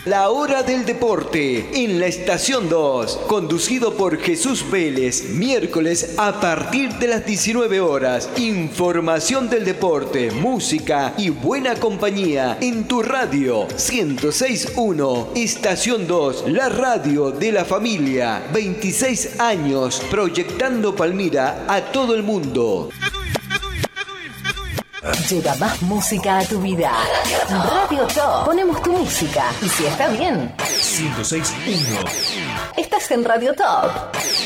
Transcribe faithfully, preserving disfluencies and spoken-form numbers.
La Hora del Deporte en la Estación dos, conducido por Jesús Vélez, miércoles a partir de las diecinueve horas. Información del deporte, música y buena compañía en tu radio ciento seis punto uno. Estación dos, la radio de la familia. veintiséis años proyectando Palmira a todo el mundo. Lleva más música a tu vida. Radio Top. Ponemos tu música. Y si está bien, ciento seis punto uno. estás en Radio Top.